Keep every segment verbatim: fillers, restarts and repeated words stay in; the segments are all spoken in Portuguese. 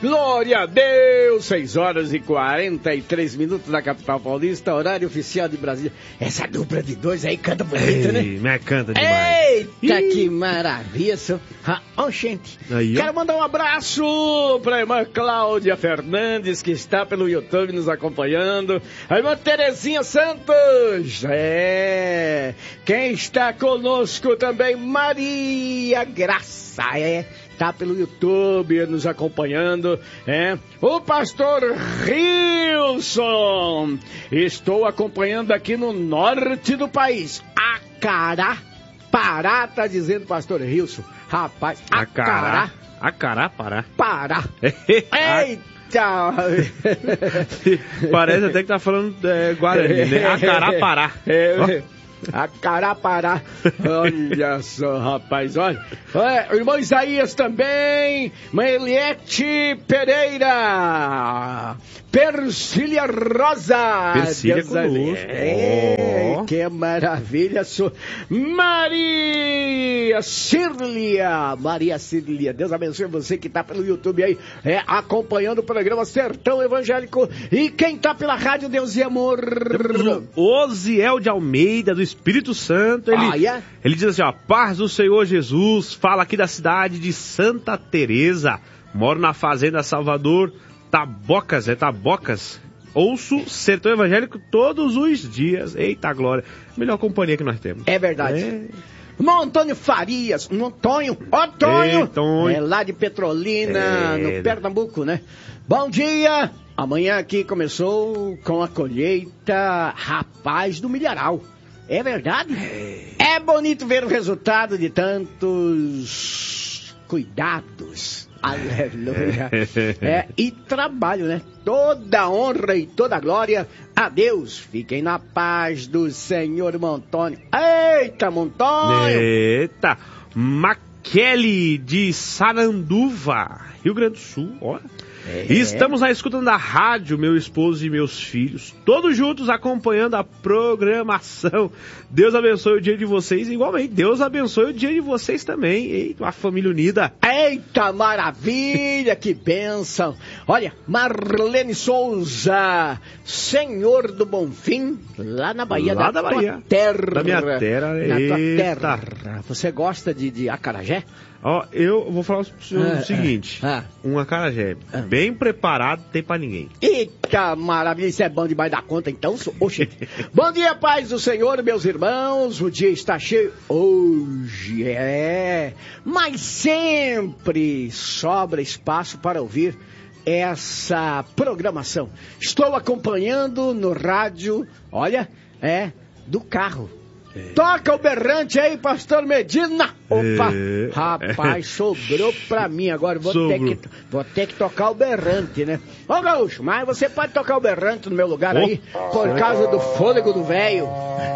Glória a Deus! seis horas e quarenta e três minutos da capital paulista, horário oficial de Brasília. Essa dupla de dois aí canta bonito, né? Me canta demais. Eita, Ih. que maravilha! Ah, oh, gente. Aí, quero mandar um abraço para a irmã Cláudia Fernandes, que está pelo YouTube nos acompanhando. A irmã Terezinha Santos. É. Quem está conosco também, Maria Graça, é. Tá pelo YouTube nos acompanhando, é. O pastor Rilson. Estou acompanhando aqui no norte do país. Acará, Pará, tá dizendo pastor Rilson. Rapaz, Acará. Acará, Pará. Pará. Eita! Parece até que tá falando é, Guarani, né? Acará, Pará. É, Acarapará. Olha só, rapaz, olha. É, irmão Isaías também. Mãe Eliette Pereira. Persília Rosa. Persília conosco. É, oh. Que maravilha. So... Maria Cília. Maria Cília. Deus abençoe você que tá pelo YouTube aí, é, acompanhando o programa Sertão Evangélico. E quem tá pela Rádio Deus e Amor? Osiel de Almeida, do Espírito Santo. Ele, ah, yeah? ele diz assim, ó, paz do Senhor Jesus, fala aqui da cidade de Santa Teresa, moro na fazenda Salvador Tabocas, é Tabocas, ouço Sertão Evangélico todos os dias. Eita glória, melhor companhia que nós temos. É verdade. É. Irmão Antônio Farias, um Antônio, Antônio, é lá de Petrolina, é, no Pernambuco, né? Bom dia! Amanhã aqui começou com a colheita, rapaz, do milharal. É verdade? É bonito ver o resultado de tantos cuidados. Aleluia. É, e trabalho, né? Toda honra e toda glória a Deus. Fiquem na paz do Senhor, Montônio. Eita, Montônio! Eita! Maquele de Saranduva, Rio Grande do Sul, ó. É. E estamos na escuta da rádio, meu esposo e meus filhos, todos juntos acompanhando a programação. Deus abençoe o dia de vocês, igualmente, Deus abençoe o dia de vocês também. Eita, a família unida. Eita, maravilha, que bênção. Olha, Marlene Souza, Senhor do Bonfim, lá na Bahia, lá da, da Bahia. terra. Da minha terra, na tua terra. Você gosta de, de acarajé? Ó, eu vou falar o ah, seguinte, ah, um acarajé ah, bem preparado, tem pra ninguém. Eita, maravilha, isso é bom demais da conta, então. Oxe. Bom dia, paz do Senhor, meus irmãos, o dia está cheio hoje, é, mas sempre sobra espaço para ouvir essa programação. Estou acompanhando no rádio, olha, é, do carro. É. Toca o berrante aí, pastor Medina. Opa, é. Rapaz, sobrou pra mim agora. Vou ter, que, vou ter que tocar o berrante, né? Ô, Gaúcho, mas você pode tocar o berrante no meu lugar oh. aí, por causa do fôlego do velho.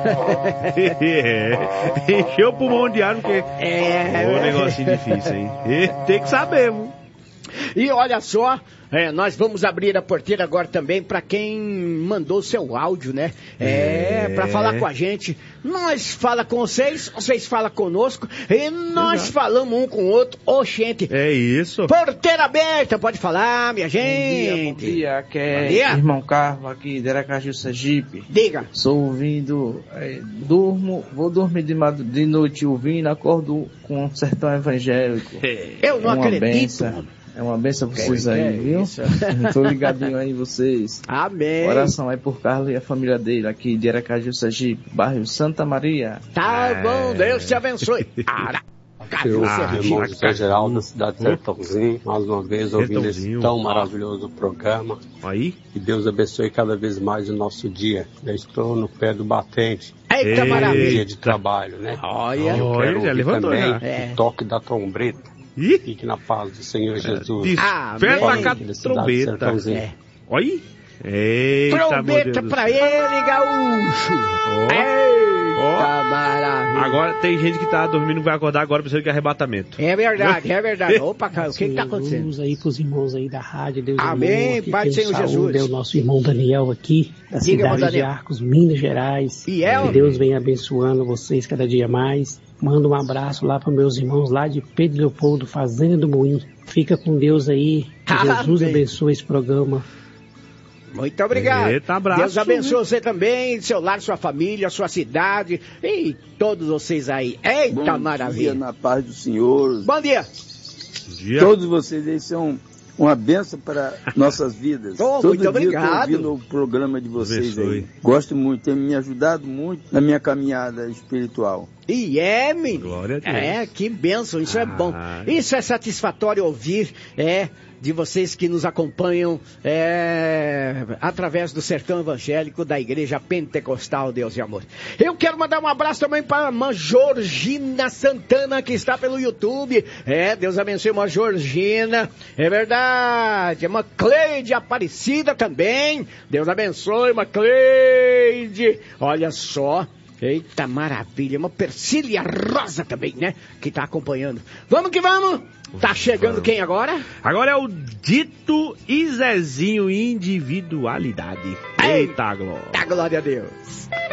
É. Encheu o pulmão de ar, porque é um negocinho difícil, hein? Tem que saber, viu? E olha só, é, nós vamos abrir a porteira agora também para quem mandou seu áudio, né? É, é. Para falar com a gente. Nós fala com vocês, vocês falam conosco e nós Exato. Falamos um com o outro. Ô, gente. É isso. Porteira aberta, pode falar, minha gente. Bom dia, bom dia. Aqui é bom dia. Irmão Carlos aqui de Aracaju, Sergipe. Diga. Sou ouvindo, é, durmo, vou dormir de, de noite ouvindo, acordo com um sertão evangélico. Eu não Uma acredito. Benção. É uma benção pra vocês aí, é viu? Tô ligadinho aí em vocês. Amém. Oração aí por Carlos e a família dele, aqui de Aracaju, Sergipe, bairro Santa Maria. Tá é... bom, Deus te abençoe. Eu, irmão José Geraldo, da cidade de Sertãozinho, mais uma vez ouvindo esse tão maravilhoso programa. Aí. Que Deus abençoe cada vez mais o nosso dia. Eu estou no pé do batente. Eita, maravilha. Dia de trabalho, né? Olha, eu quero já levantou, também né? o toque da trombeta. Ih? Fique na paz do Senhor Jesus. Desperta a trombeta. É. Olha. Eita, trombeta pra ele, Gaúcho. Oh. Eita, oh. maravilha. Agora tem gente que tá dormindo, vai acordar agora pensando que é arrebatamento. É verdade, é verdade. Opa, cara, o que que tá acontecendo? Vamos aí pros irmãos aí da rádio. Deus Amém, irmão, Pai do Senhor Jesus. Deus, nosso irmão Daniel aqui, da Diga, cidade de Arcos, Minas Gerais. E é, que Deus venha abençoando vocês cada dia mais. Manda um abraço lá para meus irmãos lá de Pedro Leopoldo, Fazenda do Moinho. Fica com Deus aí. Que Jesus Amém. abençoe esse programa. Muito obrigado. Eita, abraço, Deus abençoe né? você também, seu lar, sua família, sua cidade e todos vocês aí. Eita, Bom maravilha. dia, na paz do Senhor. Bom dia. Bom dia. Todos vocês aí são uma bênção para nossas vidas. Oh, Todo muito dia obrigado. eu tô ouvindo o programa de vocês Abençoe. aí. Gosto muito, tem me ajudado muito na minha caminhada espiritual. E é, menino. Glória a Deus. É, que bênção, isso Ah. é bom. Isso é satisfatório ouvir, é, de vocês que nos acompanham é, através do Sertão Evangélico da Igreja Pentecostal Deus e Amor. Eu quero mandar um abraço também para a irmã Georgina Santana, que está pelo YouTube. É, Deus abençoe a irmã Georgina. É verdade. A irmã Cleide Aparecida também. Deus abençoe, irmã Cleide. Olha só. Eita, maravilha. Uma Persília Rosa também, né? Que tá acompanhando. Vamos que vamos. Tá chegando Vamos. quem agora? Agora é o Dito e Zezinho Individualidade. Eita, glória. Tá, glória a Deus.